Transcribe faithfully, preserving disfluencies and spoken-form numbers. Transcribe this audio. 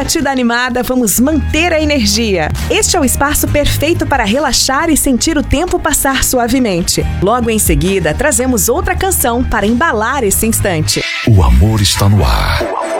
batida animada, vamos manter a energia. Este é o espaço perfeito para relaxar e sentir o tempo passar suavemente. Logo em seguida, trazemos outra canção para embalar esse instante. O amor está no ar.